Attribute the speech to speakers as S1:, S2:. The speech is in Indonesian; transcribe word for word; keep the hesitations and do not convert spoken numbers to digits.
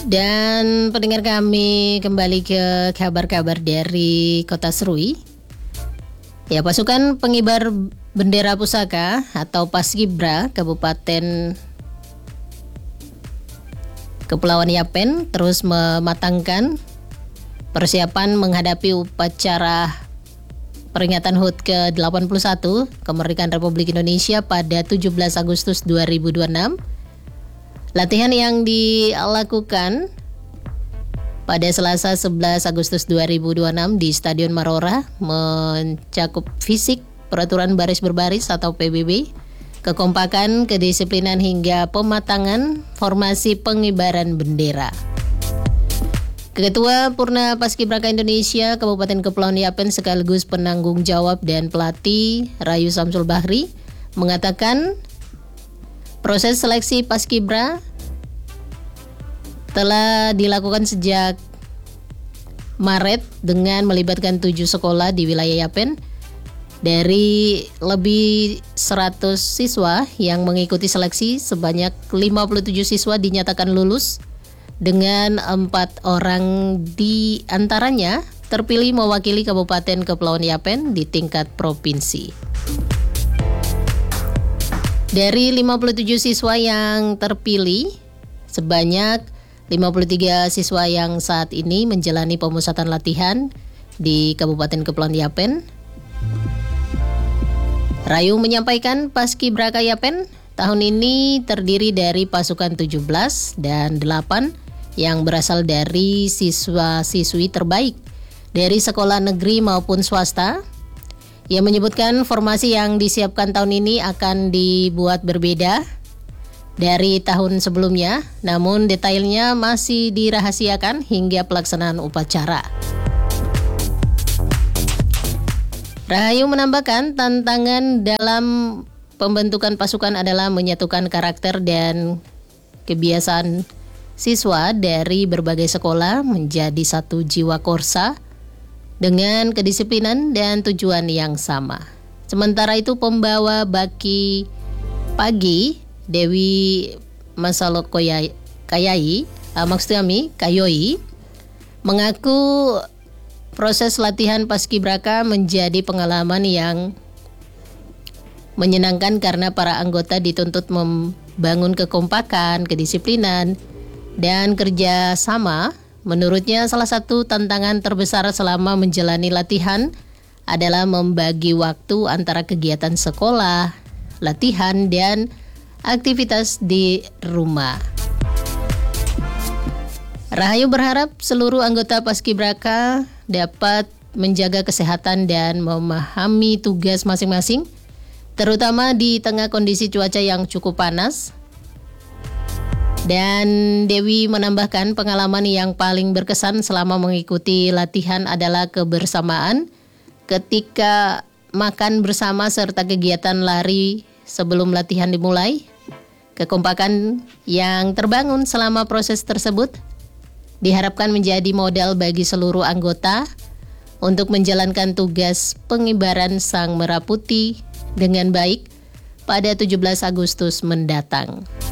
S1: Dan pendengar kami kembali ke kabar-kabar dari Kota Serui. Ya, pasukan pengibar bendera pusaka atau Paskibra Kabupaten Kepulauan Yapen terus mematangkan persiapan menghadapi upacara peringatan H U T ke delapan puluh satu Kemerdekaan Republik Indonesia pada tujuh belas Agustus dua ribu dua puluh enam. Latihan yang dilakukan pada Selasa sebelas Agustus dua ribu dua puluh enam di Stadion Marora mencakup fisik, peraturan baris berbaris atau P B B, kekompakan, kedisiplinan hingga pematangan formasi pengibaran bendera. Ketua Purna Paskibraka Indonesia Kabupaten Kepulauan Yapen sekaligus penanggung jawab dan pelatih Rayu Samsul Bahri mengatakan proses seleksi Paskibra telah dilakukan sejak Maret dengan melibatkan tujuh sekolah di wilayah Yapen. Dari lebih seratus siswa yang mengikuti seleksi, sebanyak lima puluh tujuh siswa dinyatakan lulus dengan empat orang di antaranya terpilih mewakili Kabupaten Kepulauan Yapen di tingkat provinsi. Dari lima puluh tujuh siswa yang terpilih, sebanyak lima puluh tiga siswa yang saat ini menjalani pemusatan latihan di Kabupaten Kepulauan Yapen. Rayu menyampaikan Paskibraka Yapen tahun ini terdiri dari pasukan tujuh belas dan delapan yang berasal dari siswa-siswi terbaik dari sekolah negeri maupun swasta. Ia menyebutkan formasi yang disiapkan tahun ini akan dibuat berbeda dari tahun sebelumnya, namun detailnya masih dirahasiakan hingga pelaksanaan upacara. Rahayu menambahkan tantangan dalam pembentukan pasukan adalah menyatukan karakter dan kebiasaan siswa dari berbagai sekolah menjadi satu jiwa korsa dengan kedisiplinan dan tujuan yang sama. Sementara itu pembawa baki pagi Dewi Masalok Kayai, uh, maksud kami Kayoi, mengaku proses latihan Paskibraka menjadi pengalaman yang menyenangkan karena para anggota dituntut membangun kekompakan, kedisiplinan, dan kerja sama. Menurutnya salah satu tantangan terbesar selama menjalani latihan adalah membagi waktu antara kegiatan sekolah, latihan, dan aktivitas di rumah. Rahayu berharap seluruh anggota Paskibraka dapat menjaga kesehatan dan memahami tugas masing-masing, terutama di tengah kondisi cuaca yang cukup panas. Dan Dewi menambahkan pengalaman yang paling berkesan selama mengikuti latihan adalah kebersamaan ketika makan bersama serta kegiatan lari sebelum latihan dimulai. Kekompakan yang terbangun selama proses tersebut diharapkan menjadi modal bagi seluruh anggota untuk menjalankan tugas pengibaran Sang Merah Putih dengan baik pada tujuh belas Agustus mendatang.